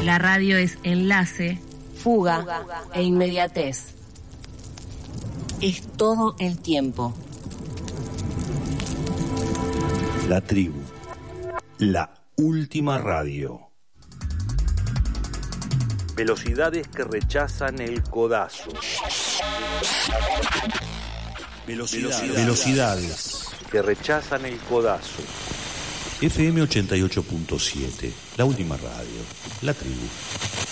La radio es enlace, fuga e inmediatez. Es todo el tiempo. La tribu, la última radio. Velocidades que rechazan el codazo. Velocidades que rechazan el codazo. FM 88.7, la última radio, la tribu.